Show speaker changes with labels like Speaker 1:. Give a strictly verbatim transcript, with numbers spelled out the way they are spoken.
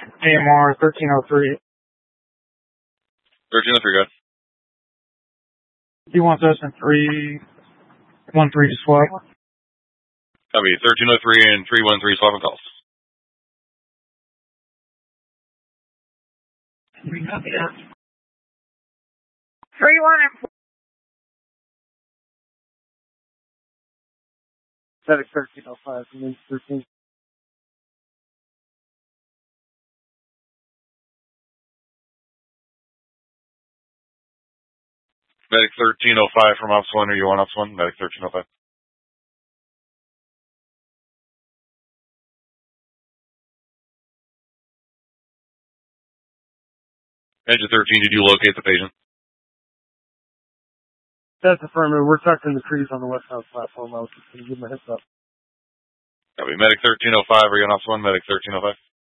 Speaker 1: A M R thirteen oh three.
Speaker 2: thirteen oh three, guys.
Speaker 1: He wants us in three one three to swap.
Speaker 2: Copy. thirteen oh three and three one three swapping calls.
Speaker 1: Three one and four. Medic thirteen oh five from Inch thirteen.
Speaker 2: Medic thirteen oh five from Ops one, are you on Ops one? Medic thirteen oh five. Engine thirteen, did you locate the patient?
Speaker 1: That's affirmative. We're tucked in the trees on the westbound platform. I was just going to give him a heads up.
Speaker 2: Copy. Medic thirteen oh five, are you on Ops one? Medic thirteen oh five.